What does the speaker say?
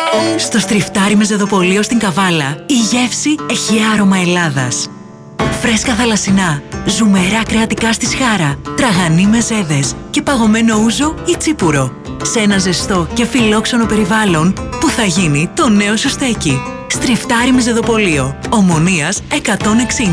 Στο στριφτάρι με ζεδοπολείο στην Καβάλα, η γεύση έχει άρωμα Ελλάδας. Φρέσκα θαλασσινά, ζουμερά κρεατικά στη σχάρα, τραγανή με ζέδες και παγωμένο ούζο ή τσίπουρο. Σε ένα ζεστό και φιλόξενο περιβάλλον που θα γίνει το νέο σου στέκι. Στριφτάρι με ζεδοπολείο. Ομονίας 160.